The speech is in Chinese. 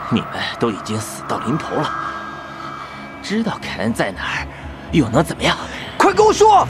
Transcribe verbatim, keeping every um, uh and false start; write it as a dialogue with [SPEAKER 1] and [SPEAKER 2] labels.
[SPEAKER 1] 你们都已经死到临头了，知道凯恩在哪儿，又能怎么样？
[SPEAKER 2] 快跟我说！